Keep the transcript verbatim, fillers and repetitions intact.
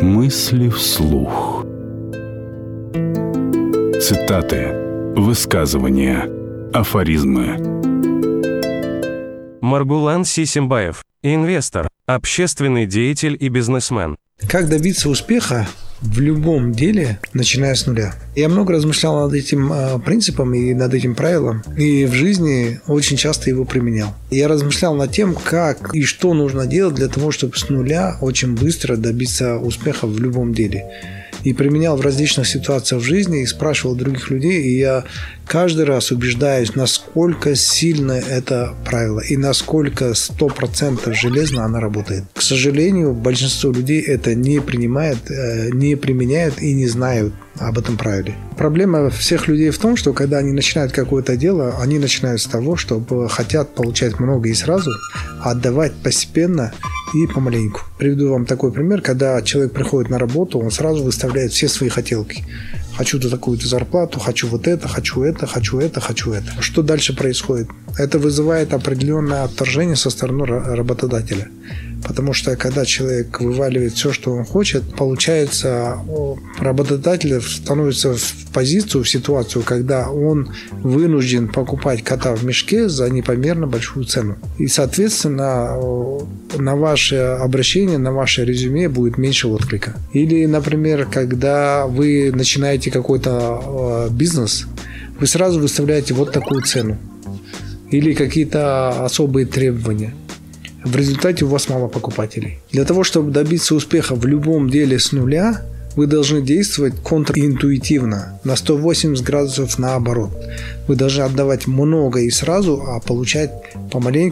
Мысли вслух. Цитаты, высказывания, афоризмы. Маргулан Сисимбаев, инвестор, общественный деятель и бизнесмен. Как добиться успеха в любом деле, начиная с нуля? Я много размышлял над этим э, принципом и над этим правилом, и в жизни очень часто его применял. Я размышлял над тем, как и что нужно делать для того, чтобы с нуля очень быстро добиться успеха в любом деле. И применял в различных ситуациях в жизни, и спрашивал других людей, и я каждый раз убеждаюсь, насколько сильно это правило, и насколько сто процентов железно оно работает. К сожалению, большинство людей это не принимает, не применяют и не знают об этом правиле. Проблема всех людей в том, что когда они начинают какое-то дело, они начинают с того, что хотят получать много и сразу, а отдавать постепенно и помаленьку. Приведу вам такой пример, когда человек приходит на работу, он сразу выставляет все свои хотелки. Хочу такую-то зарплату, хочу вот это, хочу это, хочу это, хочу это. Что дальше происходит? Это вызывает определенное отторжение со стороны работодателя. Потому что когда человек вываливает все, что он хочет, получается, работодатель становится в позицию, в ситуацию, когда он вынужден покупать кота в мешке за непомерно большую цену. И, соответственно, на ваше обращение, на ваше резюме будет меньше отклика. Или, например, когда вы начинаете какой-то бизнес, вы сразу выставляете вот такую цену. Или какие-то особые требования. В результате у вас мало покупателей. Для того, чтобы добиться успеха в любом деле с нуля, вы должны действовать контринтуитивно, на сто восемьдесят градусов наоборот. Вы должны отдавать много и сразу, а получать помаленьку